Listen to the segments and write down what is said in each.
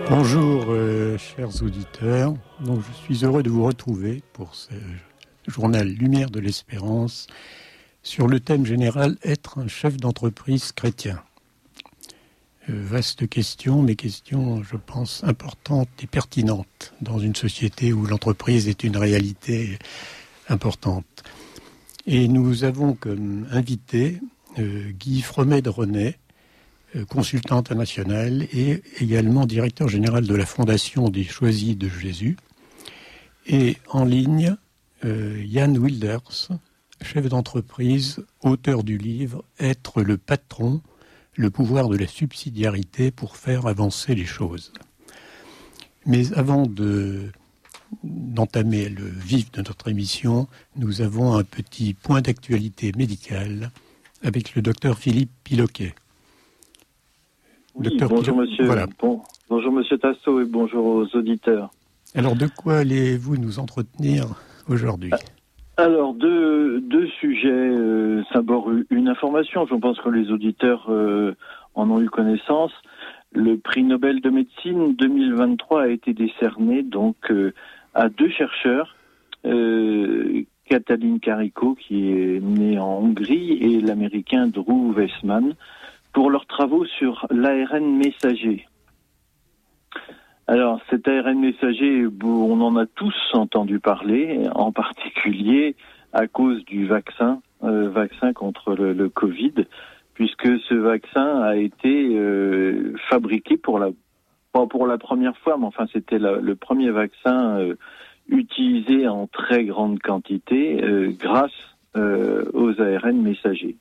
Bonjour chers auditeurs, donc je suis heureux de vous retrouver pour ce journal Lumière de l'Espérance sur le thème général « Être un chef d'entreprise chrétien ». Vaste question, mais question je pense importante et pertinente dans une société où l'entreprise est une réalité importante. Et nous avons comme invité Guy Fromet-René, consultant international et également directeur général de la Fondation des Choisis de Jésus. Et en ligne, Jan Wilders, chef d'entreprise, auteur du livre « Être le patron, le pouvoir de la subsidiarité pour faire avancer les choses ». Mais avant d'entamer le vif de notre émission, nous avons un petit point d'actualité médicale avec le docteur Philippe Piloquet. Oui, bonjour monsieur. Voilà. Bonjour monsieur Tasso et bonjour aux auditeurs. Alors de quoi allez-vous nous entretenir aujourd'hui ? Alors deux sujets. D'abord une information, je pense que les auditeurs en ont eu connaissance. Le prix Nobel de médecine 2023 a été décerné donc à deux chercheurs, Katalin Karikó qui est né en Hongrie et l'américain Drew Weissman, pour leurs travaux sur l'ARN messager. Alors, cet ARN messager, on en a tous entendu parler, en particulier à cause du vaccin contre le Covid, puisque ce vaccin a été fabriqué pas pour la première fois, mais enfin c'était le premier vaccin utilisé en très grande quantité grâce aux ARN messagers.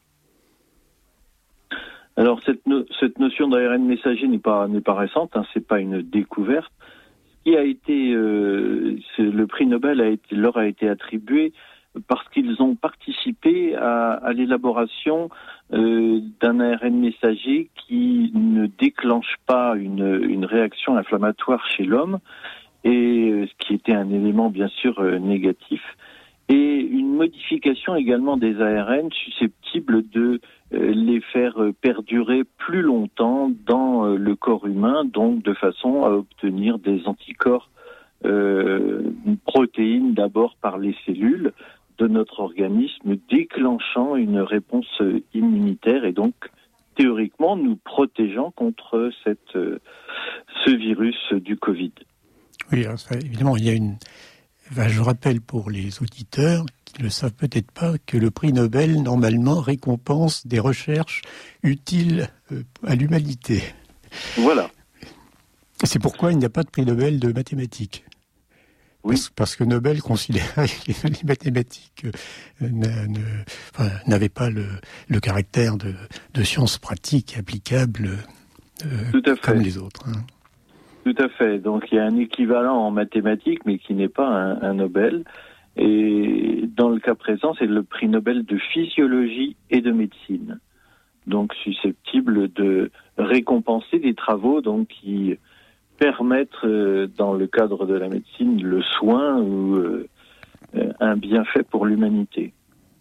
Alors cette notion d'ARN messager n'est pas récente, c'est pas une découverte. Ce qui a été le prix Nobel leur a été attribué parce qu'ils ont participé à l'élaboration d'un ARN messager qui ne déclenche pas une réaction inflammatoire chez l'homme, et ce qui était un élément bien sûr négatif. Et une modification également des ARN susceptible de les faire perdurer plus longtemps dans le corps humain, donc de façon à obtenir des anticorps protéines d'abord par les cellules de notre organisme, déclenchant une réponse immunitaire et donc théoriquement nous protégeant contre ce virus du Covid. Oui, alors ça, évidemment, il y a je rappelle pour les auditeurs qui ne le savent peut-être pas que le prix Nobel, normalement, récompense des recherches utiles à l'humanité. Voilà. C'est pourquoi il n'y a pas de prix Nobel de mathématiques. Oui. Parce que Nobel considérait que les mathématiques n'avaient pas le caractère de sciences pratiques applicables comme les autres. Tout à fait. Donc il y a un équivalent en mathématiques, mais qui n'est pas un Nobel. Et dans le cas présent, c'est le prix Nobel de physiologie et de médecine. Donc susceptible de récompenser des travaux qui permettent, dans le cadre de la médecine, le soin ou un bienfait pour l'humanité.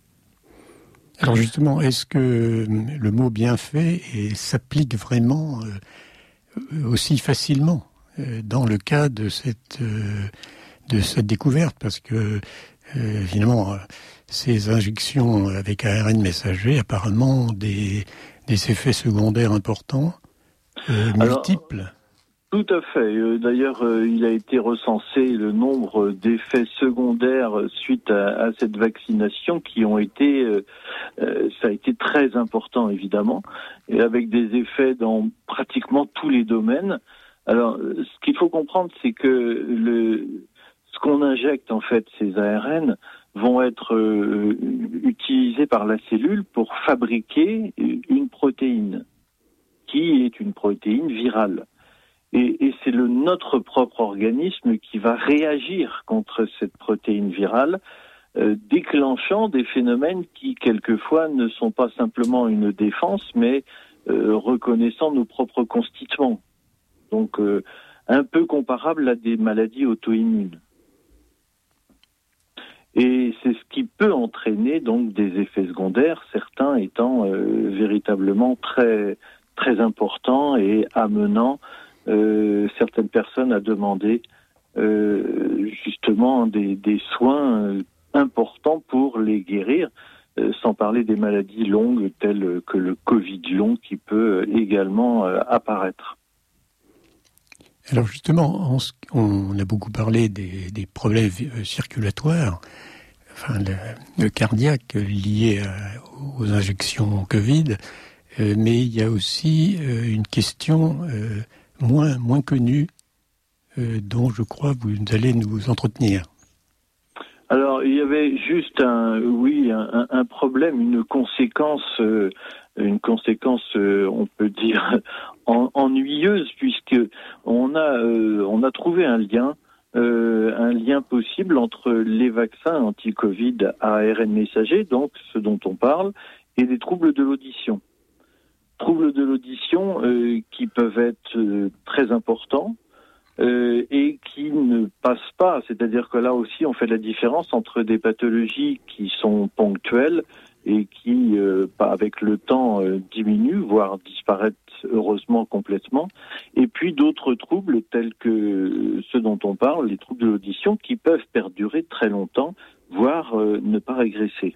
Alors justement, est-ce que le mot bienfait s'applique vraiment aussi facilement dans le cas de cette découverte, parce que finalement ces injections avec ARN messager apparemment ont des effets secondaires importants, multiples. Tout à fait. D'ailleurs, il a été recensé le nombre d'effets secondaires suite à cette vaccination qui ont été, ça a été très important évidemment, et avec des effets dans pratiquement tous les domaines. Alors, ce qu'il faut comprendre, c'est que ce qu'on injecte en fait, ces ARN, vont être utilisés par la cellule pour fabriquer une protéine, qui est une protéine virale. Et c'est notre propre organisme qui va réagir contre cette protéine virale, déclenchant des phénomènes qui, quelquefois, ne sont pas simplement une défense, mais reconnaissant nos propres constituants. Donc, un peu comparable à des maladies auto-immunes. Et c'est ce qui peut entraîner donc des effets secondaires, certains étant véritablement très, très importants et amenant certaines personnes à demander justement des soins importants pour les guérir, sans parler des maladies longues telles que le Covid long qui peut également apparaître. Alors justement, on a beaucoup parlé des problèmes circulatoires, enfin le cardiaque lié aux injections Covid, mais il y a aussi une question moins connue dont je crois vous allez nous entretenir. Alors, il y avait juste un problème, une conséquence, on peut dire ennuyeuse, puisque on a trouvé un lien possible entre les vaccins anti-Covid à ARN messager, donc ce dont on parle, et des troubles de l'audition. Troubles de l'audition qui peuvent être très importants. Et qui ne passent pas, c'est-à-dire que là aussi on fait la différence entre des pathologies qui sont ponctuelles et qui, avec le temps, diminuent, voire disparaissent heureusement complètement, et puis d'autres troubles tels que ceux dont on parle, les troubles de l'audition, qui peuvent perdurer très longtemps, voire ne pas régresser.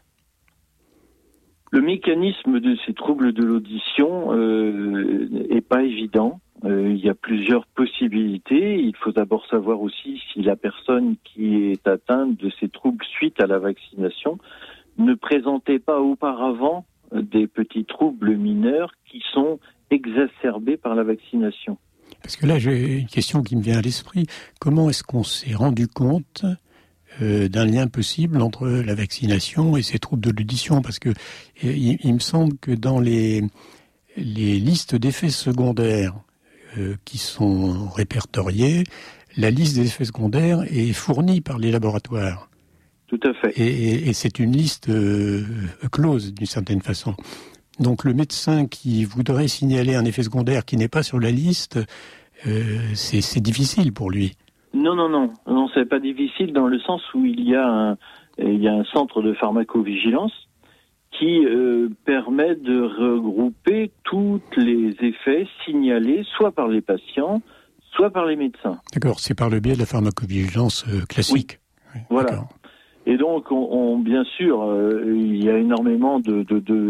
Le mécanisme de ces troubles de l'audition est pas évident. Il y a plusieurs possibilités. Il faut d'abord savoir aussi si la personne qui est atteinte de ces troubles suite à la vaccination ne présentait pas auparavant des petits troubles mineurs qui sont exacerbés par la vaccination. Parce que là, j'ai une question qui me vient à l'esprit. Comment est-ce qu'on s'est rendu compte d'un lien possible entre la vaccination et ces troubles de l'audition? Parce que il me semble que dans les listes d'effets secondaires qui sont répertoriés, la liste des effets secondaires est fournie par les laboratoires. Tout à fait. Et c'est une liste close d'une certaine façon. Donc le médecin qui voudrait signaler un effet secondaire qui n'est pas sur la liste, c'est difficile pour lui. Non, c'est pas difficile dans le sens où il y a un centre de pharmacovigilance qui permet de regrouper tous les effets signalés soit par les patients, soit par les médecins. D'accord, c'est par le biais de la pharmacovigilance classique. Oui, voilà. D'accord. Et donc, bien sûr, il y a énormément de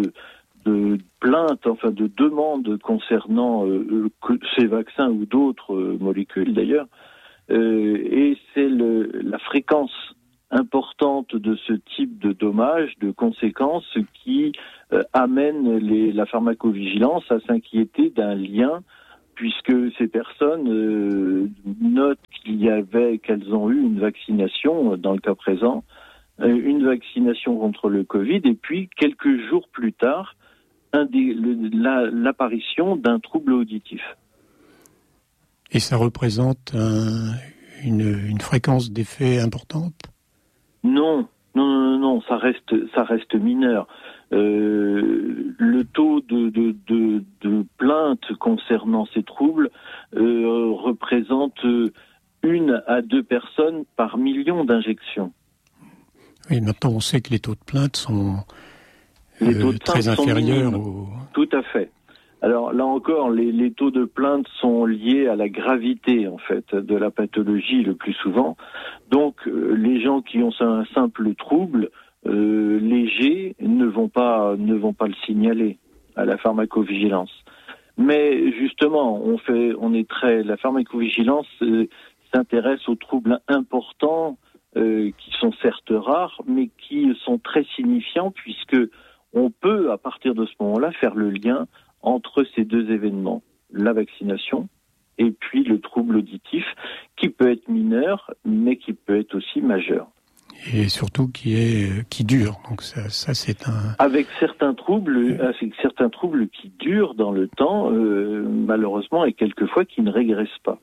plaintes, enfin de demandes concernant ces vaccins ou d'autres molécules d'ailleurs. Et c'est la fréquence importante de ce type de dommages, de conséquences, qui amène la pharmacovigilance à s'inquiéter d'un lien, puisque ces personnes notent qu'elles ont eu une vaccination, dans le cas présent, une vaccination contre le Covid, et puis quelques jours plus tard, l'apparition d'un trouble auditif. Et ça représente une fréquence d'effet importante ? Non, ça reste mineur. Le taux de plaintes concernant ces troubles représente 1 à 2 personnes par million d'injections. Oui, maintenant on sait que les taux de plaintes sont très inférieurs aux... Tout à fait. Alors là encore, les taux de plainte sont liés à la gravité en fait de la pathologie le plus souvent. Donc les gens qui ont un simple trouble léger ne vont pas le signaler à la pharmacovigilance. Mais justement, la pharmacovigilance s'intéresse aux troubles importants qui sont certes rares, mais qui sont très signifiants puisque on peut à partir de ce moment-là faire le lien entre ces deux événements, la vaccination et puis le trouble auditif, qui peut être mineur, mais qui peut être aussi majeur. Et surtout qui dure. Donc ça c'est un... Avec certains troubles qui durent dans le temps, malheureusement, et quelquefois qui ne régressent pas.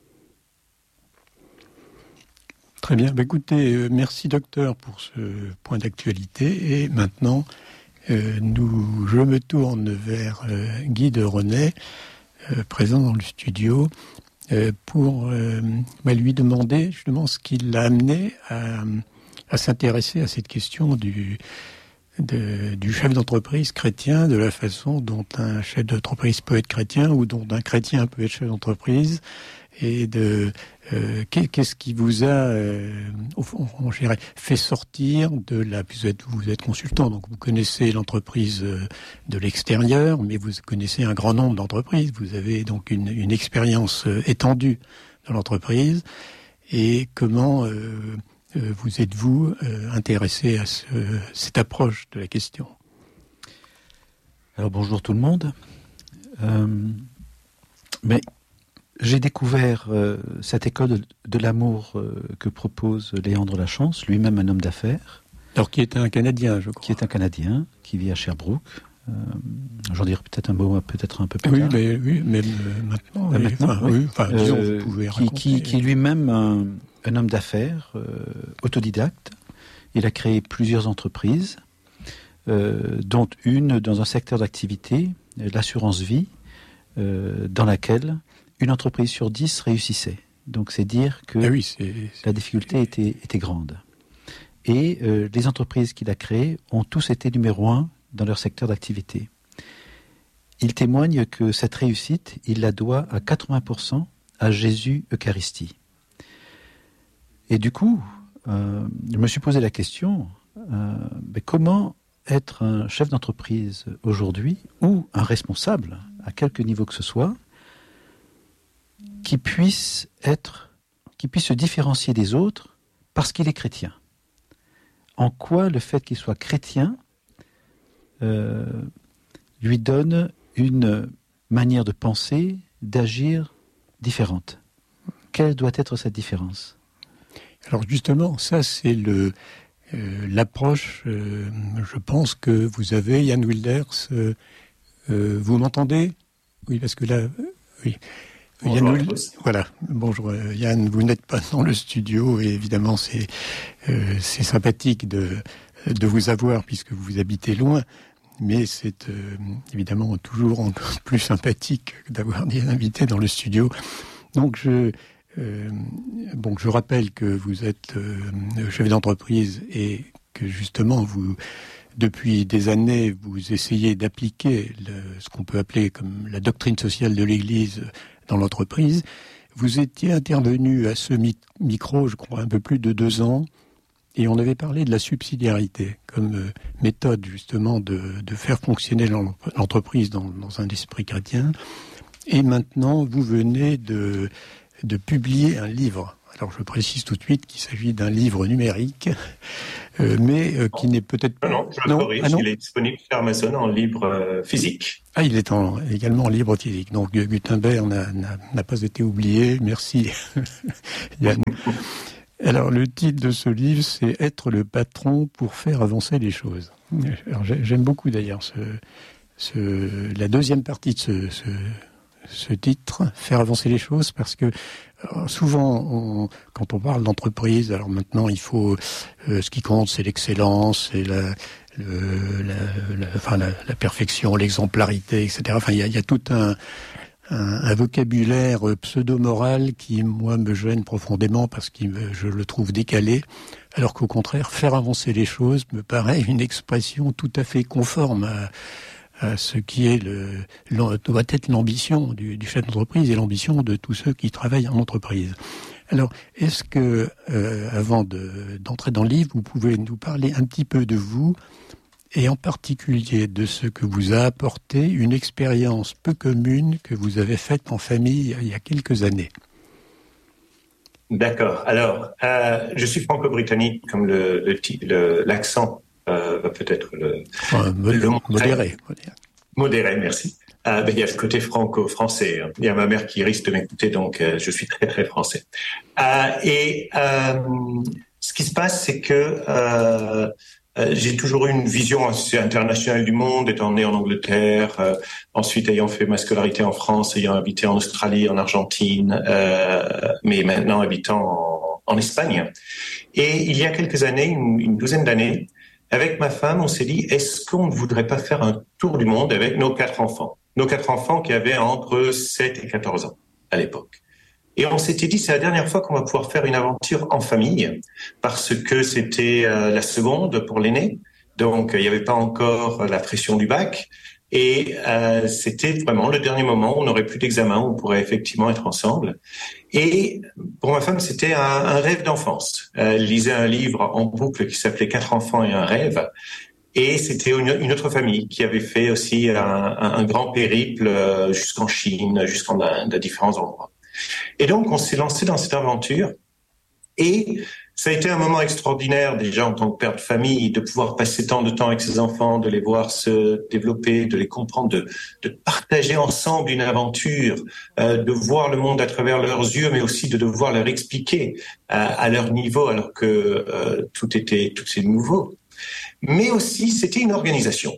Très bien. Écoutez, merci docteur pour ce point d'actualité. Et maintenant, je me tourne vers Guy de René, présent dans le studio, pour lui demander justement ce qui l'a amené à s'intéresser à cette question du chef d'entreprise chrétien, de la façon dont un chef d'entreprise peut être chrétien ou dont un chrétien peut être chef d'entreprise, et de qu'est-ce qui vous a au fond, je dirais, fait sortir de la... Vous êtes consultant, donc vous connaissez l'entreprise de l'extérieur, mais vous connaissez un grand nombre d'entreprises. Vous avez donc une expérience étendue dans l'entreprise. Et comment vous êtes-vous intéressé à cette approche de la question? Alors bonjour tout le monde. Mais j'ai découvert cette école de l'amour que propose Léandre Lachance, lui-même un homme d'affaires. Alors qui est un Canadien, je crois. Qui est un Canadien, qui vit à Sherbrooke. J'en dirai peut-être un mot, peut-être un peu plus tard. Oui, mais maintenant. Disons, vous pouvez raconter. Qui est lui-même un homme d'affaires, autodidacte. Il a créé plusieurs entreprises, dont une dans un secteur d'activité, l'assurance vie, dans laquelle une entreprise sur 10 réussissait. Donc c'est dire que la difficulté était grande. Et les entreprises qu'il a créées ont tous été numéro 1 dans leur secteur d'activité. Il témoigne que cette réussite, il la doit à 80% à Jésus Eucharistie. Et du coup, je me suis posé la question, comment être un chef d'entreprise aujourd'hui, ou un responsable, à quelque niveau que ce soit, qui puisse se différencier des autres parce qu'il est chrétien. En quoi le fait qu'il soit chrétien lui donne une manière de penser, d'agir différente. Quelle doit être cette différence? Alors justement, ça c'est l'approche, je pense que vous avez, Yann Wilders. Vous m'entendez? Oui, parce que là, oui. Bonjour Yann, voilà. Bonjour Yann, vous n'êtes pas dans le studio et évidemment c'est sympathique de vous avoir puisque vous habitez loin, mais c'est évidemment toujours encore plus sympathique d'avoir des invités dans le studio. Donc je rappelle que vous êtes chef d'entreprise et que justement vous, depuis des années, vous essayez d'appliquer ce qu'on peut appeler comme la doctrine sociale de l'Église dans l'entreprise. Vous étiez intervenu à ce micro, je crois, un peu plus de 2 ans, et on avait parlé de la subsidiarité comme méthode justement de faire fonctionner l'entreprise dans un esprit chrétien. Et maintenant, vous venez de publier un livre. Alors je précise tout de suite qu'il s'agit d'un livre numérique, mais qui n'est peut-être pas... Non, je le corrige, il est disponible sur Amazon en livre physique. Ah, il est également en livre physique. Donc Gutenberg n'a pas été oublié. Merci Yann. Alors le titre de ce livre, c'est « Être le patron pour faire avancer les choses ». Alors j'aime beaucoup d'ailleurs la deuxième partie de ce titre, faire avancer les choses, parce que souvent, quand on parle d'entreprise, alors maintenant il faut, ce qui compte c'est l'excellence, c'est la perfection, l'exemplarité, etc. Enfin, il y a tout un vocabulaire pseudo-moral qui, moi, me gêne profondément parce que je le trouve décalé, alors qu'au contraire, faire avancer les choses me paraît une expression tout à fait conforme à ce qui est doit être l'ambition du chef d'entreprise et l'ambition de tous ceux qui travaillent en entreprise. Alors, est-ce que, avant d'entrer dans le livre, vous pouvez nous parler un petit peu de vous, et en particulier de ce que vous a apporté une expérience peu commune que vous avez faite en famille il y a quelques années? D'accord. Alors, je suis franco-britannique, comme l'accent peut-être modéré. Modéré, merci. Il y a le côté franco-français. Il y a ma mère qui risque de m'écouter, donc je suis très très français. Ce qui se passe, c'est que j'ai toujours eu une vision assez internationale du monde, étant né en Angleterre, ensuite ayant fait ma scolarité en France, ayant habité en Australie, en Argentine, mais maintenant habitant en Espagne. Et il y a quelques années, une douzaine d'années, avec ma femme, on s'est dit, est-ce qu'on ne voudrait pas faire un tour du monde avec nos 4 enfants? Nos 4 enfants qui avaient entre 7 et 14 ans à l'époque. Et on s'était dit, c'est la dernière fois qu'on va pouvoir faire une aventure en famille, parce que c'était la seconde pour l'aîné. Donc, il n'y avait pas encore la pression du bac. Et c'était vraiment le dernier moment où on n'aurait plus d'examen, où on pourrait effectivement être ensemble. Et pour ma femme, c'était un rêve d'enfance. Elle lisait un livre en boucle qui s'appelait « 4 enfants et un rêve ». Et c'était une autre famille qui avait fait aussi un grand périple jusqu'en Chine, jusqu'en Inde, à différents endroits. Et donc, on s'est lancé dans cette aventure. Et ça a été un moment extraordinaire, déjà en tant que père de famille, de pouvoir passer tant de temps avec ses enfants, de les voir se développer, de les comprendre, de partager ensemble une aventure, de voir le monde à travers leurs yeux, mais aussi de devoir leur expliquer à leur niveau, alors que tout c'est nouveau. Mais aussi, c'était une organisation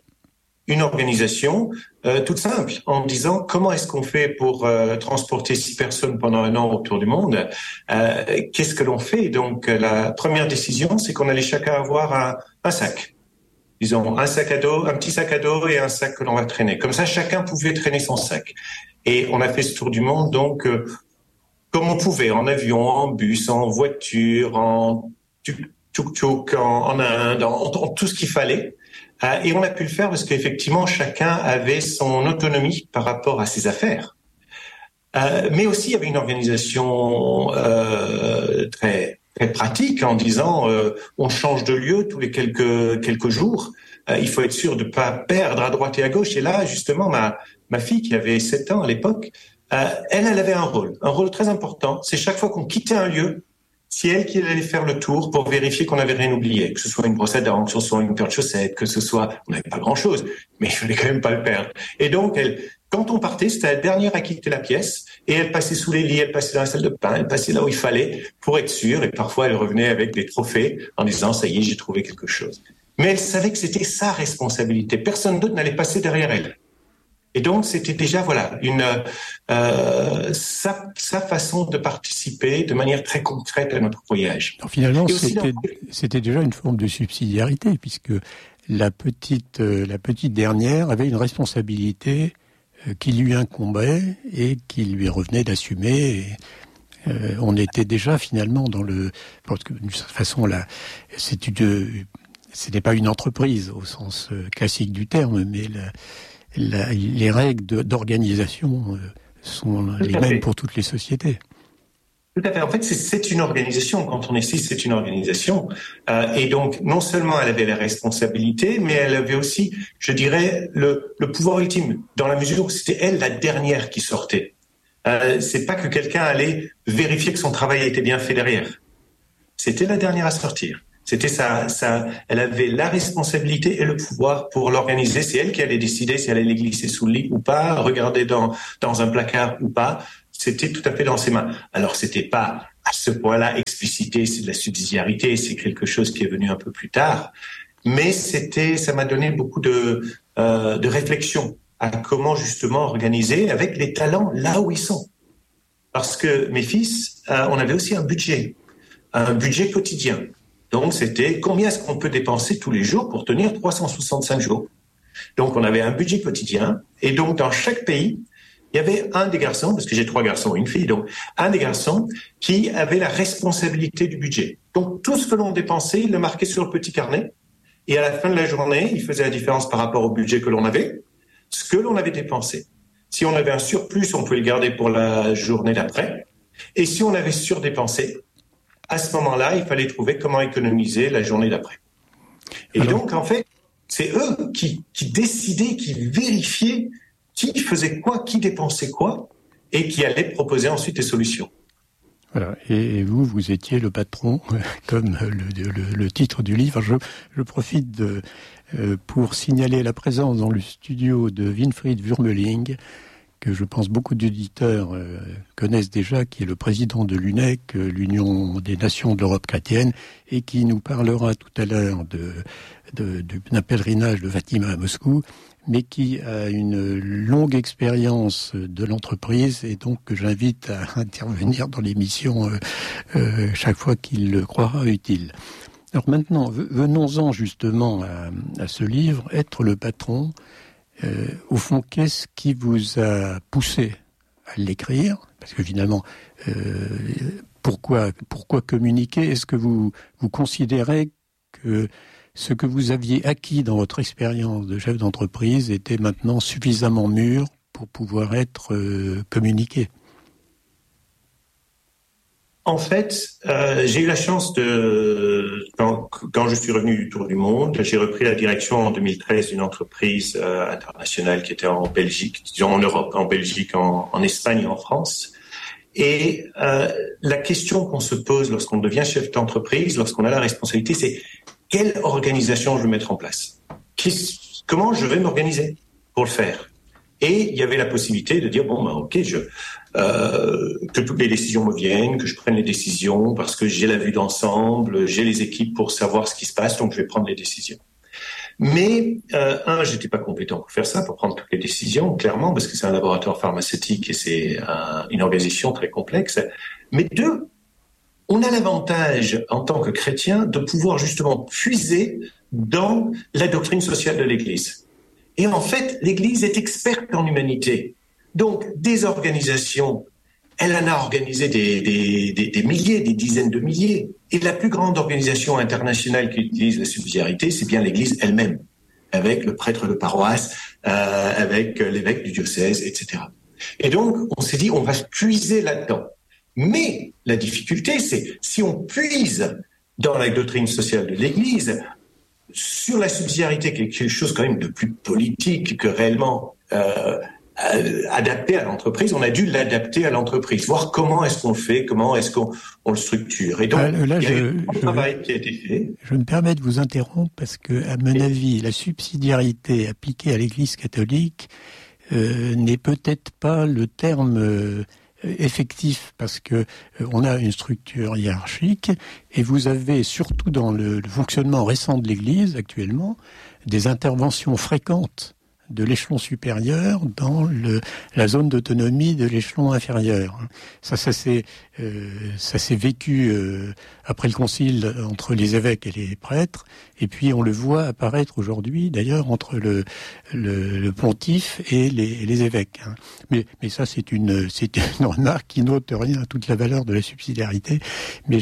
toute simple, en disant comment est-ce qu'on fait pour transporter 6 personnes pendant 1 an autour du monde. Qu'est-ce que l'on fait? Donc la première décision, c'est qu'on allait chacun avoir un sac. Disons un sac à dos, un petit sac à dos et un sac que l'on va traîner. Comme ça, chacun pouvait traîner son sac. Et on a fait ce tour du monde donc comme on pouvait, en avion, en bus, en voiture, en tuk-tuk, en Inde, en tout ce qu'il fallait. Et on a pu le faire parce qu'effectivement, chacun avait son autonomie par rapport à ses affaires. Mais aussi, il y avait une organisation très très pratique en disant on change de lieu tous les quelques jours. Il faut être sûr de pas perdre à droite et à gauche. Et là, justement, ma fille qui avait 7 ans à l'époque, elle avait un rôle très important. C'est chaque fois qu'on quittait un lieu, c'est elle qui allait faire le tour pour vérifier qu'on n'avait rien oublié, que ce soit une brosse à dents, que ce soit une paire de chaussettes, que ce soit... On n'avait pas grand-chose, mais il fallait quand même pas le perdre. Et donc, quand on partait, c'était la dernière à quitter la pièce, et elle passait sous les lits, elle passait dans la salle de bain, elle passait là où il fallait pour être sûre, et parfois elle revenait avec des trophées en disant « ça y est, j'ai trouvé quelque chose ». Mais elle savait que c'était sa responsabilité. Personne d'autre n'allait passer derrière elle. Et donc, c'était déjà sa façon de participer de manière très concrète à notre voyage. Alors, finalement, c'était déjà une forme de subsidiarité, puisque la petite dernière avait une responsabilité qui lui incombait et qui lui revenait d'assumer. On était déjà finalement dans le... Parce que de toute façon, là, ce n'est pas une entreprise au sens classique du terme, mais les règles d'organisation sont les mêmes pour toutes les sociétés. Tout à fait. En fait, c'est une organisation. Quand on est 6, c'est une organisation. Et donc, non seulement elle avait les responsabilités, mais elle avait aussi, je dirais, le pouvoir ultime, dans la mesure où c'était elle la dernière qui sortait. C'est pas que quelqu'un allait vérifier que son travail était bien fait derrière. C'était la dernière à sortir. C'était elle avait la responsabilité et le pouvoir pour l'organiser. C'est elle qui allait décider si elle allait glisser sous le lit ou pas, regarder dans un placard ou pas. C'était tout à fait dans ses mains. Alors, c'était pas à ce point-là explicité, c'est de la subsidiarité, c'est quelque chose qui est venu un peu plus tard. Mais ça m'a donné beaucoup de réflexion à comment justement organiser avec les talents là où ils sont. Parce que mes fils, on avait aussi un budget quotidien. Donc, c'était combien est-ce qu'on peut dépenser tous les jours pour tenir 365 jours. Donc, on avait un budget quotidien. Et donc, dans chaque pays, il y avait un des garçons, parce que j'ai 3 garçons et une fille, donc un des garçons qui avait la responsabilité du budget. Donc, tout ce que l'on dépensait, il le marquait sur le petit carnet. Et à la fin de la journée, il faisait la différence par rapport au budget que l'on avait, ce que l'on avait dépensé. Si on avait un surplus, on pouvait le garder pour la journée d'après. Et si on avait surdépensé, à ce moment-là, il fallait trouver comment économiser la journée d'après. Et donc, en fait, c'est eux qui décidaient, qui vérifiaient qui faisait quoi, qui dépensait quoi, et qui allaient proposer ensuite des solutions. Voilà. Et vous étiez le patron, comme le titre du livre. Je profite pour signaler la présence dans le studio de Winfried Wurmeling, que je pense beaucoup d'auditeurs connaissent déjà, qui est le président de l'UNEC, l'Union des Nations de l'Europe chrétienne, et qui nous parlera tout à l'heure d'un pèlerinage de Fatima à Moscou, mais qui a une longue expérience de l'entreprise et donc que j'invite à intervenir dans l'émission chaque fois qu'il le croira utile. Alors maintenant, venons-en justement à ce livre, Être le patron. Au fond, qu'est-ce qui vous a poussé à l'écrire? Parce que finalement, pourquoi communiquer? Est-ce que vous considérez que ce que vous aviez acquis dans votre expérience de chef d'entreprise était maintenant suffisamment mûr pour pouvoir être communiqué? En fait, j'ai eu la chance quand je suis revenu du tour du monde, j'ai repris la direction en 2013 d'une entreprise internationale qui était en Belgique, disons en Europe, en Belgique, en Espagne et en France. Et la question qu'on se pose lorsqu'on devient chef d'entreprise, lorsqu'on a la responsabilité, c'est quelle organisation je vais mettre en place? Comment je vais m'organiser pour le faire? Et il y avait la possibilité de dire, que toutes les décisions me viennent, que je prenne les décisions parce que j'ai la vue d'ensemble, j'ai les équipes pour savoir ce qui se passe, donc je vais prendre les décisions. Mais, j'étais pas compétent pour faire ça, pour prendre toutes les décisions, clairement, parce que c'est un laboratoire pharmaceutique et c'est une organisation très complexe. Mais deux, on a l'avantage, en tant que chrétien, de pouvoir justement puiser dans la doctrine sociale de l'Église. Et en fait, l'Église est experte en humanité. Donc, des organisations, elle en a organisé des milliers, des dizaines de milliers. Et la plus grande organisation internationale qui utilise la subsidiarité, c'est bien l'Église elle-même, avec le prêtre de paroisse, avec l'évêque du diocèse, etc. Et donc, on s'est dit, on va se puiser là-dedans. Mais la difficulté, c'est si on puise dans la doctrine sociale de l'Église, sur la subsidiarité, quelque chose quand même de plus politique que réellement adapté à l'entreprise, on a dû l'adapter à l'entreprise, voir comment est-ce qu'on le fait, comment est-ce qu'on le structure. Et donc, là, il y a eu un travail qui a été fait. Je me permets de vous interrompre parce que, à mon avis, la subsidiarité appliquée à l'Église catholique n'est peut-être pas le terme effectif, parce que on a une structure hiérarchique et vous avez, surtout dans le fonctionnement récent de l'Église actuellement, des interventions fréquentes de l'échelon supérieur dans la zone d'autonomie de l'échelon inférieur. Ça s'est vécu après le concile entre les évêques et les prêtres, et puis on le voit apparaître aujourd'hui, d'ailleurs, entre le pontife et les évêques. Mais ça, c'est une remarque qui n'ôte rien à toute la valeur de la subsidiarité. Mais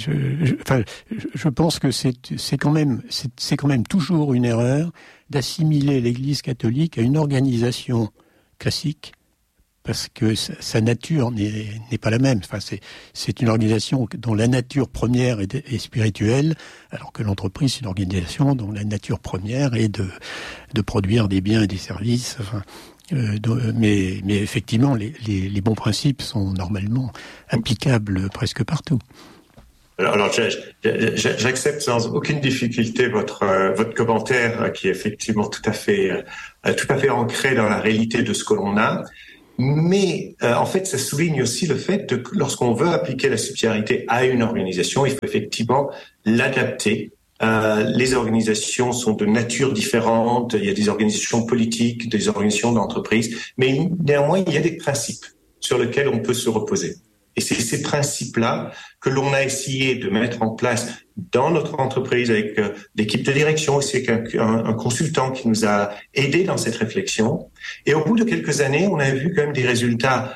je pense que c'est quand même toujours une erreur d'assimiler l'Église catholique à une organisation classique, parce que sa nature n'est pas la même. Enfin, c'est une organisation dont la nature première est spirituelle, alors que l'entreprise, c'est une organisation dont la nature première est de produire des biens et des services. Enfin, mais effectivement, les bons principes sont normalement applicables presque partout. Alors, j'accepte sans aucune difficulté votre commentaire, qui est effectivement tout à fait ancré dans la réalité de ce que l'on a. Mais en fait, ça souligne aussi le fait que lorsqu'on veut appliquer la subsidiarité à une organisation, il faut effectivement l'adapter. Les organisations sont de nature différente. Il y a des organisations politiques, des organisations d'entreprise, mais néanmoins, il y a des principes sur lesquels on peut se reposer. Et c'est ces principes-là que l'on a essayé de mettre en place dans notre entreprise avec l'équipe de direction, aussi avec un consultant qui nous a aidés dans cette réflexion. Et au bout de quelques années, on a vu quand même des résultats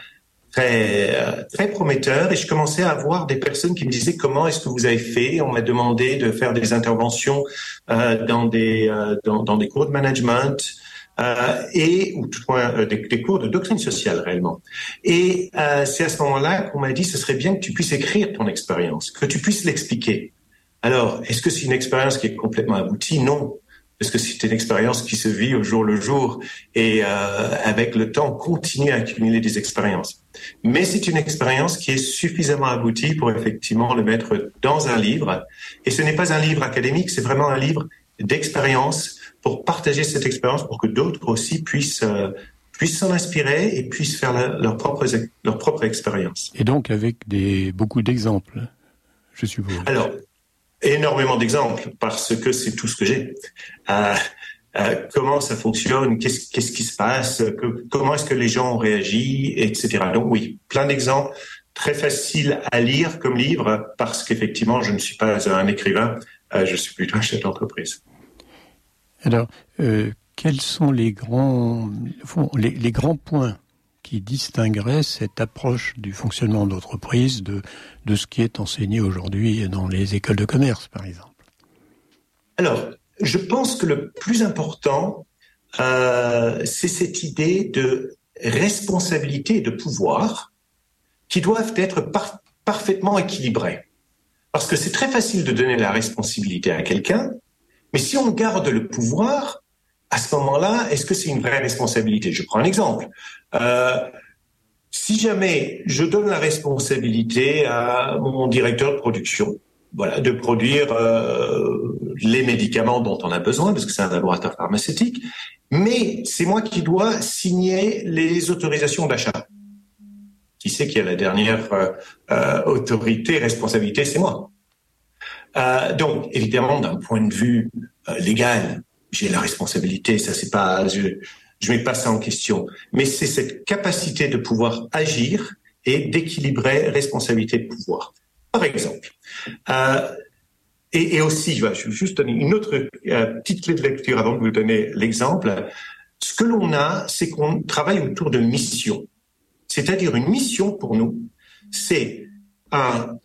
très prometteurs, et je commençais à voir des personnes qui me disaient comment est-ce que vous avez fait. On m'a demandé de faire des interventions dans des cours de management, ou tout au moins des cours de doctrine sociale réellement. Et c'est à ce moment-là qu'on m'a dit ce serait bien que tu puisses écrire ton expérience, que tu puisses l'expliquer. Alors, est-ce que c'est une expérience qui est complètement aboutie? Non, parce que c'est une expérience qui se vit au jour le jour, et avec le temps, on continue à accumuler des expériences. Mais c'est une expérience qui est suffisamment aboutie pour effectivement le mettre dans un livre. Et ce n'est pas un livre académique, c'est vraiment un livre d'expérience, pour partager cette expérience, pour que d'autres aussi puissent s'en inspirer et puissent faire leur propre expérience. Et donc avec beaucoup d'exemples, je suppose. Alors, énormément d'exemples, parce que c'est tout ce que j'ai. Comment ça fonctionne, qu'est-ce qui se passe, comment est-ce que les gens ont réagi, etc. Donc oui, plein d'exemples, très faciles à lire comme livre, parce qu'effectivement, je ne suis pas un écrivain, je suis plutôt un chef d'entreprise. Alors, quels sont les grands points qui distingueraient cette approche du fonctionnement d'entreprise de ce qui est enseigné aujourd'hui dans les écoles de commerce, par exemple? Alors, je pense que le plus important, c'est cette idée de responsabilité et de pouvoir qui doivent être parfaitement équilibrés. Parce que c'est très facile de donner la responsabilité à quelqu'un, mais si on garde le pouvoir, à ce moment-là, est-ce que c'est une vraie responsabilité? Je prends un exemple. Si jamais je donne la responsabilité à mon directeur de production, voilà, de produire les médicaments dont on a besoin, parce que c'est un laboratoire pharmaceutique, mais c'est moi qui dois signer les autorisations d'achat. Qui sait qui a la dernière autorité, responsabilité, c'est moi. Donc, évidemment, d'un point de vue légal, j'ai la responsabilité, ça c'est pas, je mets pas ça en question, mais c'est cette capacité de pouvoir agir et d'équilibrer responsabilité et pouvoir. Par exemple, et aussi, je vais juste donner une autre petite clé de lecture avant de vous donner l'exemple. Ce que l'on a, c'est qu'on travaille autour de mission. C'est-à-dire une mission pour nous, c'est un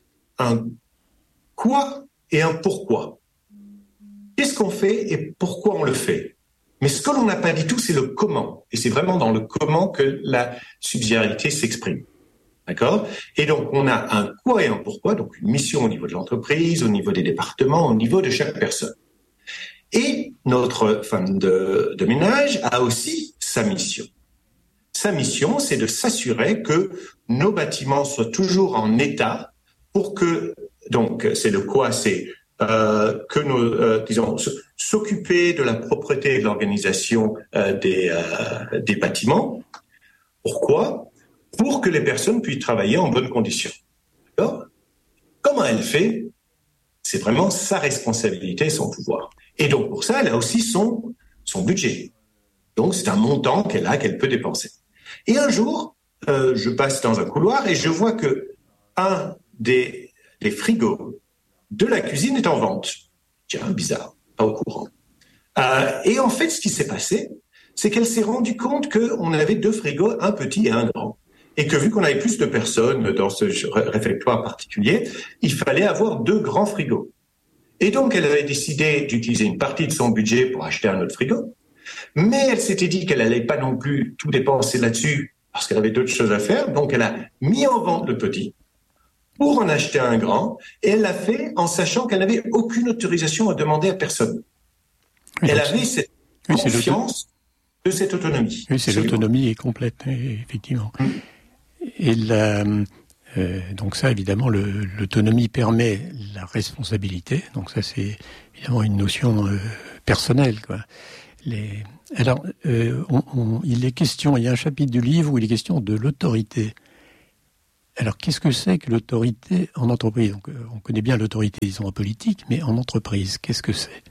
quoi et un pourquoi. Qu'est-ce qu'on fait et pourquoi on le fait? Mais ce que l'on n'a pas dit tout, c'est le comment. Et c'est vraiment dans le comment que la subsidiarité s'exprime. D'accord? Et donc, on a un quoi et un pourquoi, donc une mission au niveau de l'entreprise, au niveau des départements, au niveau de chaque personne. Et notre femme de ménage a aussi sa mission. Sa mission, c'est de s'assurer que nos bâtiments soient toujours en état pour que, donc, c'est le quoi, c'est que nos, disons, s'occuper de la propreté et de l'organisation des bâtiments. Pourquoi? Pour que les personnes puissent travailler en bonnes conditions. D'accord? Comment elle fait? C'est vraiment sa responsabilité et son pouvoir. Et donc, pour ça, elle a aussi son budget. Donc, c'est un montant qu'elle a, qu'elle peut dépenser. Et un jour, je passe dans un couloir et je vois que un des frigos de la cuisine est en vente. Tiens, bizarre, pas au courant. Et en fait, ce qui s'est passé, c'est qu'elle s'est rendue compte qu'on avait 2 frigos, un petit et un grand. Et que vu qu'on avait plus de personnes dans ce réfectoire particulier, il fallait avoir 2 grands frigos. Et donc, elle avait décidé d'utiliser une partie de son budget pour acheter un autre frigo. Mais elle s'était dit qu'elle n'allait pas non plus tout dépenser là-dessus parce qu'elle avait d'autres choses à faire. Donc, elle a mis en vente le petit pour en acheter un grand. Et elle l'a fait en sachant qu'elle n'avait aucune autorisation à demander à personne. Oui, elle avait cette confiance de cette autonomie. Oui, c'est l'autonomie est complète, effectivement. Et donc ça, évidemment, l'autonomie permet la responsabilité. Donc ça, c'est évidemment une notion personnelle, quoi. Alors, il est question, il y a un chapitre du livre où il est question de l'autorité. Alors, qu'est-ce que c'est que l'autorité en entreprise? Donc, on connaît bien l'autorité, disons, en politique, mais en entreprise, qu'est-ce que c'est?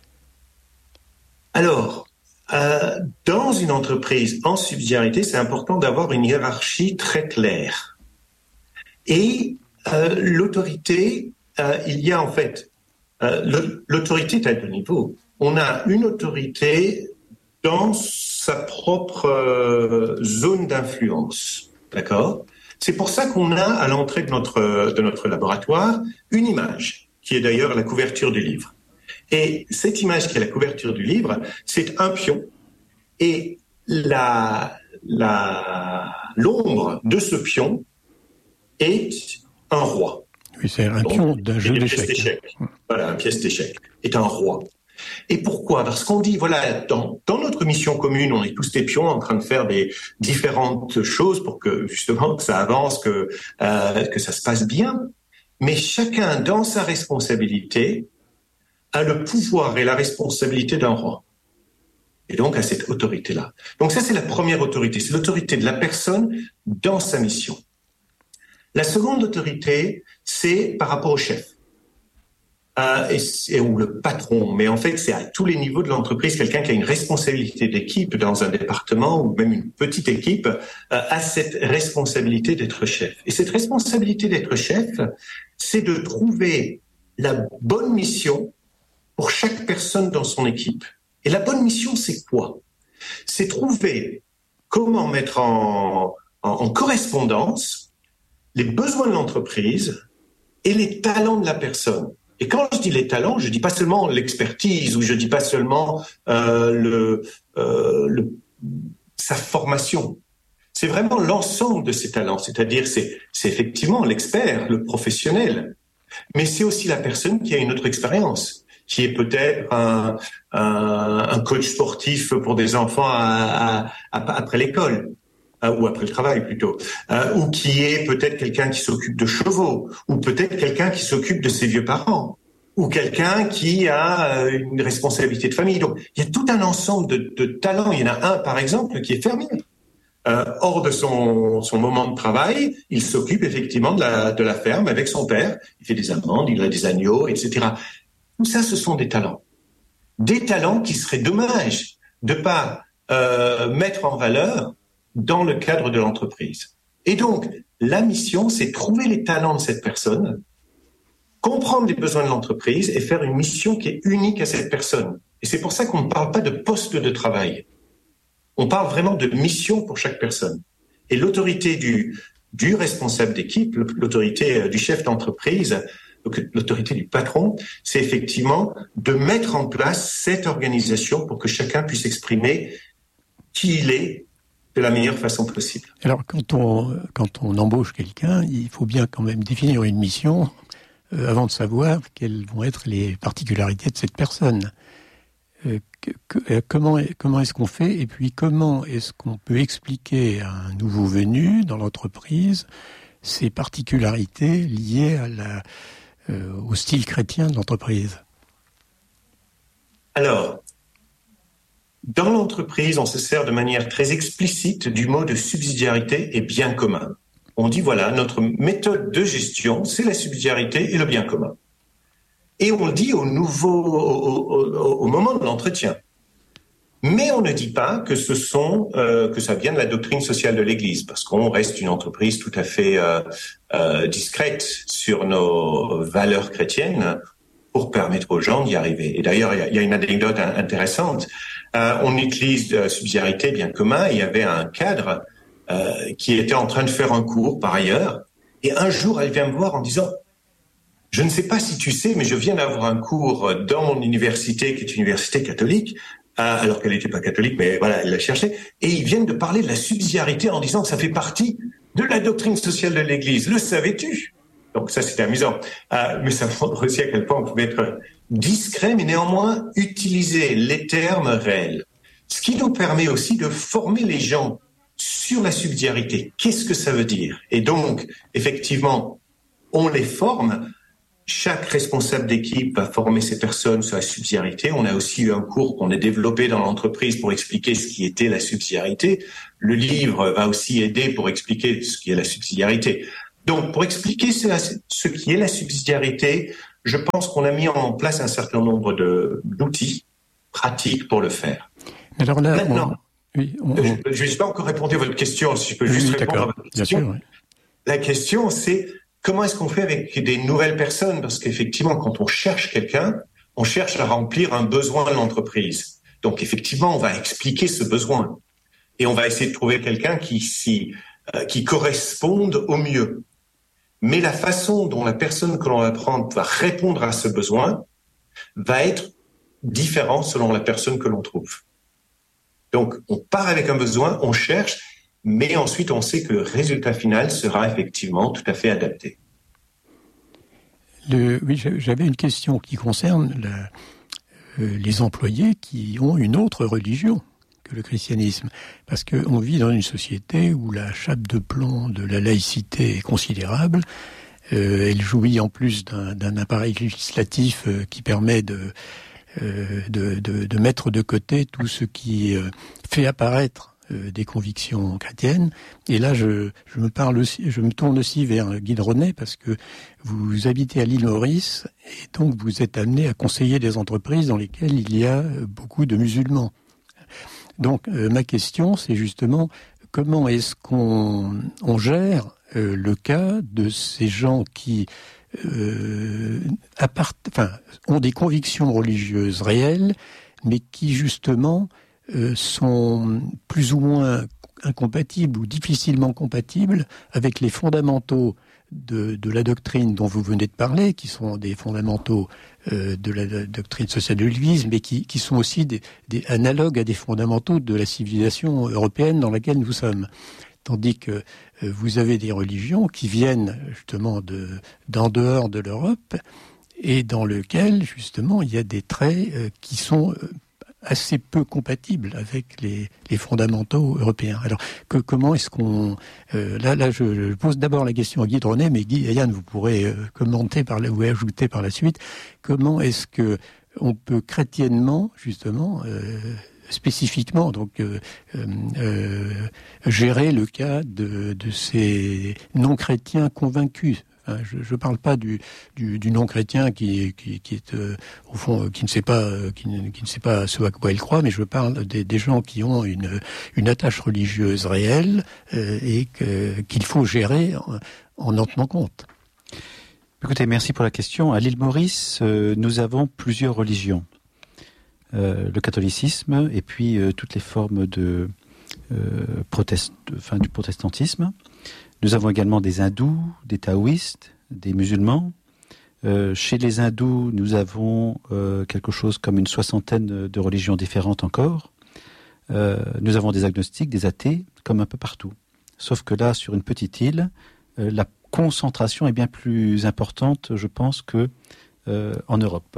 Alors, dans une entreprise en subsidiarité, c'est important d'avoir une hiérarchie très claire. Et l'autorité, il y a en fait, l'autorité est à 2 niveaux. On a une autorité dans sa propre zone d'influence, d'accord? C'est pour ça qu'on a à l'entrée de notre laboratoire une image, qui est d'ailleurs la couverture du livre. Et cette image qui est la couverture du livre, c'est un pion. Et l'ombre de ce pion est un roi. Oui, c'est un pion d'un jeu d'échecs. Voilà, une pièce d'échecs est un roi. Et pourquoi? Parce qu'on dit, voilà, dans notre mission commune, on est tous des pions en train de faire des différentes choses pour que, justement, que ça avance, que ça se passe bien. Mais chacun, dans sa responsabilité, a le pouvoir et la responsabilité d'un roi. Et donc, a cette autorité-là. Donc ça, c'est la première autorité. C'est l'autorité de la personne dans sa mission. La seconde autorité, c'est par rapport au chef. Ou le patron, mais en fait c'est à tous les niveaux de l'entreprise, quelqu'un qui a une responsabilité d'équipe dans un département ou même une petite équipe a cette responsabilité d'être chef. Et cette responsabilité d'être chef, c'est de trouver la bonne mission pour chaque personne dans son équipe. Et la bonne mission, c'est quoi? C'est trouver comment mettre en correspondance les besoins de l'entreprise et les talents de la personne. Et quand je dis les talents, je dis pas seulement l'expertise ou je dis pas seulement sa formation. C'est vraiment l'ensemble de ses talents. C'est-à-dire, c'est effectivement l'expert, le professionnel. Mais c'est aussi la personne qui a une autre expérience, qui est peut-être un coach sportif pour des enfants après l'école. Ou après le travail plutôt, ou qui est peut-être quelqu'un qui s'occupe de chevaux, ou peut-être quelqu'un qui s'occupe de ses vieux parents, ou quelqu'un qui a une responsabilité de famille. Donc, il y a tout un ensemble de talents. Il y en a un, par exemple, qui est fermier. Hors de son moment de travail, il s'occupe effectivement de la ferme avec son père. Il fait des amandes, il a des agneaux, etc. Tout ça, ce sont des talents. Des talents qui seraient dommages de pas mettre en valeur dans le cadre de l'entreprise. Et donc, la mission, c'est trouver les talents de cette personne, comprendre les besoins de l'entreprise et faire une mission qui est unique à cette personne. Et c'est pour ça qu'on ne parle pas de poste de travail. On parle vraiment de mission pour chaque personne. Et l'autorité du responsable d'équipe, l'autorité du chef d'entreprise, l'autorité du patron, c'est effectivement de mettre en place cette organisation pour que chacun puisse exprimer qui il est de la meilleure façon possible. Alors, quand on embauche quelqu'un, il faut bien quand même définir une mission avant de savoir quelles vont être les particularités de cette personne. Comment est-ce qu'on fait, et puis comment est-ce qu'on peut expliquer à un nouveau venu dans l'entreprise ces particularités liées au style chrétien de l'entreprise? Alors, dans l'entreprise, on se sert de manière très explicite du mot de subsidiarité et bien commun. On dit, voilà, notre méthode de gestion, c'est la subsidiarité et le bien commun. Et on le dit au moment de l'entretien. Mais on ne dit pas que que ça vient de la doctrine sociale de l'Église, parce qu'on reste une entreprise tout à fait discrète sur nos valeurs chrétiennes pour permettre aux gens d'y arriver. Et d'ailleurs, il y a une anecdote intéressante. On utilise subsidiarité, bien commun. Il y avait un cadre qui était en train de faire un cours par ailleurs. Et un jour, elle vient me voir en disant, je ne sais pas si tu sais, mais je viens d'avoir un cours dans mon université, qui est une université catholique, alors qu'elle n'était pas catholique, mais voilà, elle l'a cherché. Et ils viennent de parler de la subsidiarité en disant que ça fait partie de la doctrine sociale de l'Église. Le savais-tu? Donc ça, c'était amusant. Mais ça montre aussi à quel point on pouvait être discret, mais néanmoins utiliser les termes réels. Ce qui nous permet aussi de former les gens sur la subsidiarité. Qu'est-ce que ça veut dire? Et donc, effectivement, on les forme. Chaque responsable d'équipe va former ces personnes sur la subsidiarité. On a aussi eu un cours qu'on a développé dans l'entreprise pour expliquer ce qui était la subsidiarité. Le livre va aussi aider pour expliquer ce qui est la subsidiarité. Donc, pour expliquer ce qui est la subsidiarité, je pense qu'on a mis en place un certain nombre d'outils pratiques pour le faire. Alors là, maintenant, je n'ai pas encore répondu à votre question, si je peux juste répondre à votre question. Bien sûr, oui. La question, c'est comment est-ce qu'on fait avec des nouvelles personnes? Parce qu'effectivement, quand on cherche quelqu'un, on cherche à remplir un besoin de l'entreprise. Donc, effectivement, on va expliquer ce besoin. Et on va essayer de trouver quelqu'un qui corresponde au mieux. Mais la façon dont la personne que l'on va prendre va répondre à ce besoin va être différente selon la personne que l'on trouve. Donc, on part avec un besoin, on cherche, mais ensuite on sait que le résultat final sera effectivement tout à fait adapté. Oui, j'avais une question qui concerne les employés qui ont une autre religion que le christianisme. Parce qu'on vit dans une société où la chape de plomb de la laïcité est considérable. Elle jouit en plus d'un appareil législatif qui permet de mettre de côté tout ce qui fait apparaître des convictions chrétiennes. Et là, je me tourne aussi vers Guy Dronet parce que vous habitez à l'île Maurice et donc vous êtes amené à conseiller des entreprises dans lesquelles il y a beaucoup de musulmans. Donc, ma question, c'est justement comment est-ce qu'on gère le cas de ces gens qui ont des convictions religieuses réelles, mais qui justement sont plus ou moins incompatibles ou difficilement compatibles avec les fondamentaux de la doctrine dont vous venez de parler, qui sont des fondamentaux de la doctrine sociale de l'Église, mais qui sont aussi des analogues à des fondamentaux de la civilisation européenne dans laquelle nous sommes. Tandis que vous avez des religions qui viennent justement d'en dehors de l'Europe et dans lesquelles justement il y a des traits qui sont assez peu compatibles avec les fondamentaux européens. Alors comment est-ce qu'on... Là, je pose d'abord la question à Guy Dronet, mais Guy et Yann, vous pourrez commenter ou ajouter par la suite. Comment est-ce que on peut chrétiennement, justement, spécifiquement, donc gérer le cas de ces non-chrétiens convaincus? Enfin, je parle pas du non-chrétien qui est au fond qui ne sait pas ce à quoi il croit, mais je parle des gens qui ont une attache religieuse réelle et qu'il faut gérer en en tenant compte. Écoutez, merci pour la question. À l'île Maurice, nous avons plusieurs religions. Le catholicisme et puis toutes les formes du protestantisme. Nous avons également des hindous, des taoïstes, des musulmans. Chez les hindous, nous avons quelque chose comme une 60aine de religions différentes encore. Nous avons des agnostiques, des athées, comme un peu partout. Sauf que là, sur une petite île, la concentration est bien plus importante, je pense, que en Europe.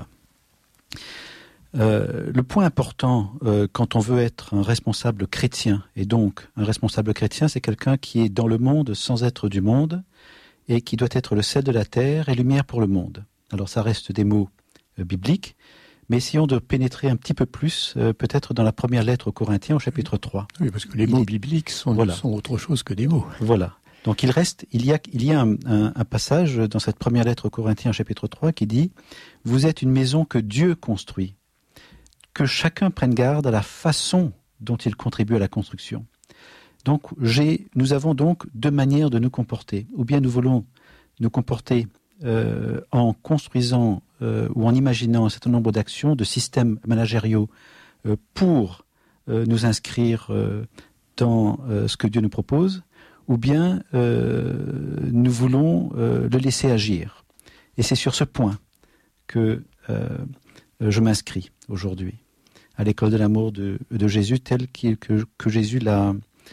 Le point important quand on veut être un responsable chrétien, et donc un responsable chrétien, c'est quelqu'un qui est dans le monde sans être du monde et qui doit être le sel de la terre et lumière pour le monde. Alors ça reste des mots bibliques, mais essayons de pénétrer un petit peu plus, peut-être dans la première lettre aux Corinthiens au chapitre 3. Oui, parce que les mots bibliques sont autre chose que des mots. Voilà. Donc il y a un passage dans cette première lettre aux Corinthiens chapitre 3 qui dit « Vous êtes une maison que Dieu construit ». Que chacun prenne garde à la façon dont il contribue à la construction. Donc, nous avons donc deux manières de nous comporter. Ou bien nous voulons nous comporter en construisant ou en imaginant un certain nombre d'actions, de systèmes managériaux pour nous inscrire dans ce que Dieu nous propose, ou bien nous voulons le laisser agir. Et c'est sur ce point que je m'inscris aujourd'hui à l'école de l'amour de Jésus, tel que Jésus l'a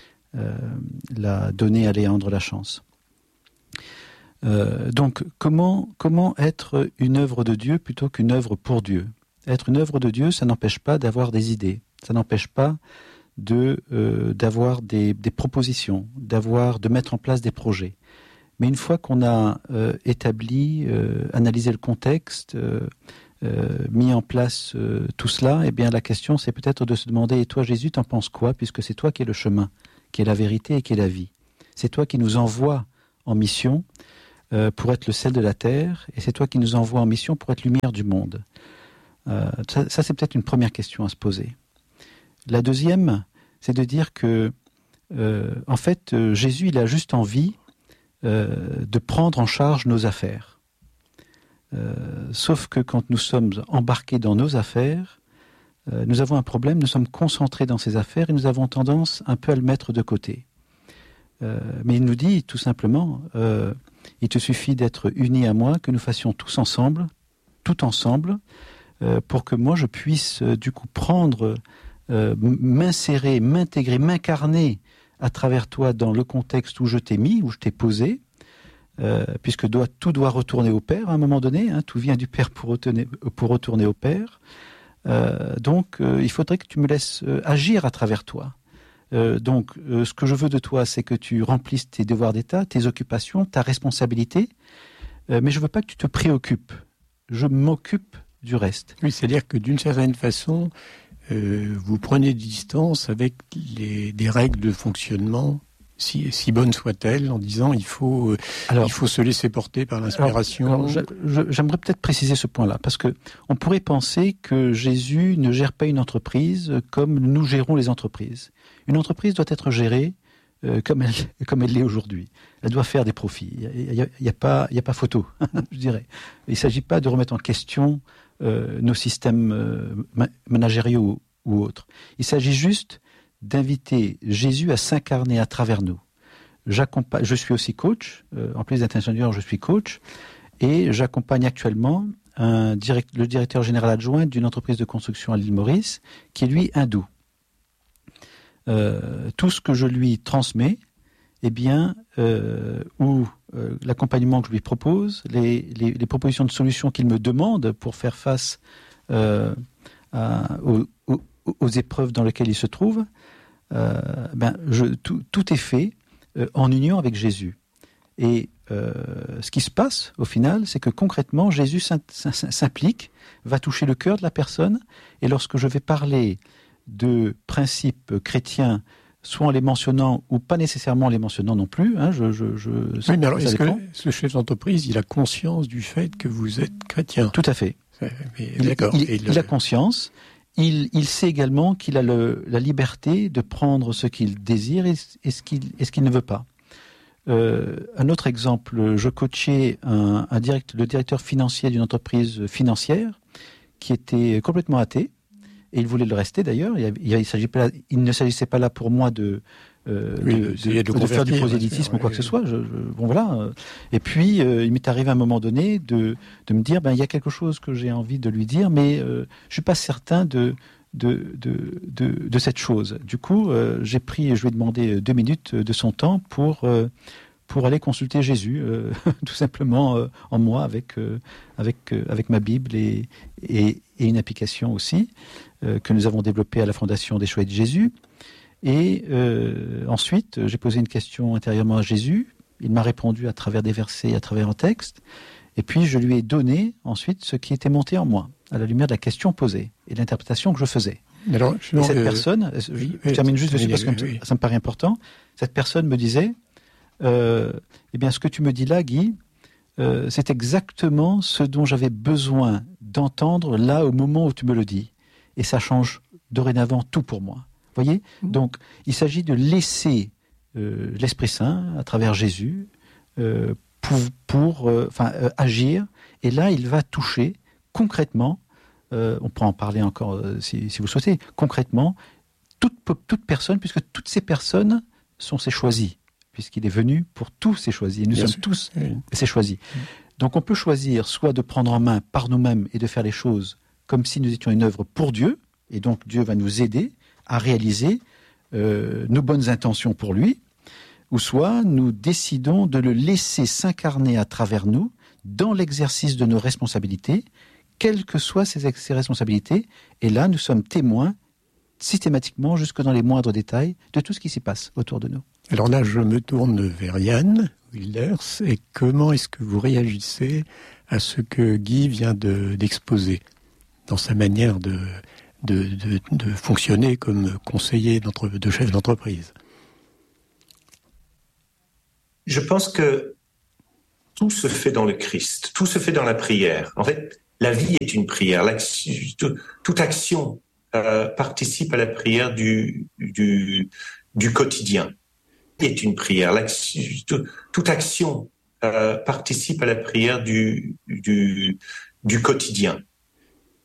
donné à Léandre Lachance. Donc, comment être une œuvre de Dieu plutôt qu'une œuvre pour Dieu? Être une œuvre de Dieu, ça n'empêche pas d'avoir des idées, ça n'empêche pas d'avoir des propositions, de mettre en place des projets. Mais une fois qu'on a établi, analysé le contexte, mis en place tout cela, eh bien la question c'est peut-être de se demander, et toi Jésus, t'en penses quoi, puisque c'est toi qui es le chemin, qui est la vérité et qui est la vie. C'est toi qui nous envoies en mission pour être le sel de la terre, et c'est toi qui nous envoies en mission pour être lumière du monde. Ça c'est peut-être une première question à se poser. La deuxième, c'est de dire que en fait Jésus il a juste envie de prendre en charge nos affaires. Sauf que quand nous sommes embarqués dans nos affaires, nous avons un problème, nous sommes concentrés dans ces affaires et nous avons tendance un peu à le mettre de côté. Mais il nous dit tout simplement, il te suffit d'être unis à moi, que nous fassions tout ensemble, pour que moi je puisse du coup prendre, m'insérer, m'intégrer, m'incarner à travers toi dans le contexte où je t'ai mis, où je t'ai posé, puisque tout doit retourner au Père à un moment donné, hein, tout vient du Père pour retourner au Père. Donc il faudrait que tu me laisses agir à travers toi. Donc ce que je veux de toi, c'est que tu remplisses tes devoirs d'État, tes occupations, ta responsabilité, mais je ne veux pas que tu te préoccupes. Je m'occupe du reste. Oui, c'est-à-dire que d'une certaine façon, vous prenez des distances avec des règles de fonctionnement, si bonnes soient-elles, en disant il faut se laisser porter par l'inspiration. J'aimerais peut-être préciser ce point-là, parce que on pourrait penser que Jésus ne gère pas une entreprise comme nous gérons les entreprises. Une entreprise doit être gérée comme elle l'est aujourd'hui. Elle doit faire des profits. Il y a pas photo, je dirais. Il ne s'agit pas de remettre en question nos systèmes managériaux ou autres. Il s'agit juste d'inviter Jésus à s'incarner à travers nous. je suis aussi coach, en plus d'être ingénieur, je suis coach, et j'accompagne actuellement le directeur général adjoint d'une entreprise de construction à l'île Maurice, qui est lui hindou. Tout ce que je lui transmets, l'accompagnement que je lui propose, les propositions de solutions qu'il me demande pour faire face aux épreuves dans lesquelles il se trouve, tout est fait en union avec Jésus. Et ce qui se passe au final, c'est que concrètement, Jésus s'implique, va toucher le cœur de la personne, et lorsque je vais parler de principes chrétiens, soit en les mentionnant ou pas nécessairement en les mentionnant non plus. Oui, mais alors est-ce que ce chef d'entreprise, il a conscience du fait que vous êtes chrétien ? Tout à fait. D'accord. Il a conscience. Il sait également qu'il a la liberté de prendre ce qu'il désire et ce qu'il ne veut pas. Un autre exemple, je coachais le directeur financier d'une entreprise financière qui était complètement athée. Et il voulait le rester d'ailleurs. Il ne s'agissait pas là pour moi de faire du prosélytisme ou quoi que ce soit. Voilà. Et puis il m'est arrivé à un moment donné de me dire, il y a quelque chose que j'ai envie de lui dire, mais je suis pas certain de cette chose. Du coup, je lui ai demandé 2 minutes de son temps pour aller consulter Jésus, tout simplement en moi avec ma Bible et une application aussi que nous avons développée à la Fondation des Chouettes Jésus. Et ensuite, j'ai posé une question intérieurement à Jésus. Il m'a répondu à travers des versets, à travers un texte. Et puis, je lui ai donné ensuite ce qui était monté en moi, à la lumière de la question posée et de l'interprétation que je faisais. Alors, et cette personne, je termine juste dessus parce que ça me paraît important, cette personne me disait, ce que tu me dis là, Guy, c'est exactement ce dont j'avais besoin d'entendre là au moment où tu me le dis. Et ça change dorénavant tout pour moi. Vous voyez ? Donc, il s'agit de laisser l'Esprit Saint, à travers Jésus, pour agir. Et là, il va toucher concrètement, on peut en parler encore si vous souhaitez, concrètement, toute personne, puisque toutes ces personnes sont ses choisis, puisqu'il est venu pour tous ses choisis. Et nous sommes tous ses choisis. Donc, on peut choisir soit de prendre en main par nous-mêmes et de faire les choses comme si nous étions une œuvre pour Dieu, et donc Dieu va nous aider à réaliser nos bonnes intentions pour lui, ou soit nous décidons de le laisser s'incarner à travers nous dans l'exercice de nos responsabilités, quelles que soient ces responsabilités, et là nous sommes témoins systématiquement, jusque dans les moindres détails, de tout ce qui s'y passe autour de nous. Alors là, je me tourne vers Yann Wilders, et comment est-ce que vous réagissez à ce que Guy vient d'exposer dans sa manière de fonctionner comme conseiller de chef d'entreprise? Je pense que tout se fait dans le Christ, tout se fait dans la prière. En fait, la vie est une prière. Toute action participe à la prière du quotidien. Est une prière. Toute action participe à la prière du quotidien.